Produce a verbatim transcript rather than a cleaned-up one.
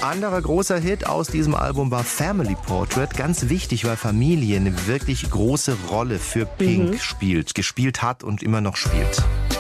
Anderer großer Hit aus diesem Album war Family Portrait. Ganz wichtig, weil Familie eine wirklich große Rolle für Pink mhm. spielt, gespielt hat und immer noch spielt.